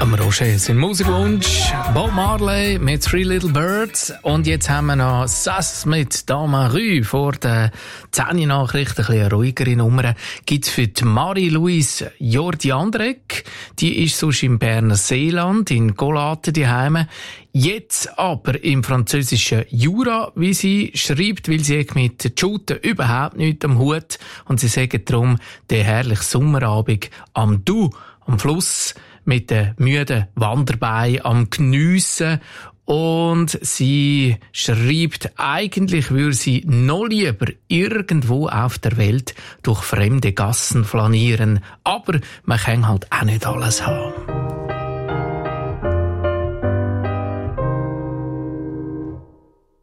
Am Roger sein Musikwunsch, Bob Marley mit Three Little Birds. Und jetzt haben wir noch Sass mit Damarü vor den 10 Nachrichten, ein bisschen eine ruhigere Nummer. Gibt's für die Marie-Louise Jordi Andrek. Die ist sonst im Berner Seeland, in Golaten daheim. Jetzt aber im französischen Jura, wie sie schreibt, weil sie mit Shooten überhaupt nichts am Hut. Und sie sagen darum, der herrliche Sommerabend am Doubs, am Fluss, mit den müden Wanderbeinen am Geniessen. Und sie schreibt, eigentlich würde sie noch lieber irgendwo auf der Welt durch fremde Gassen flanieren. Aber man kann halt auch nicht alles haben.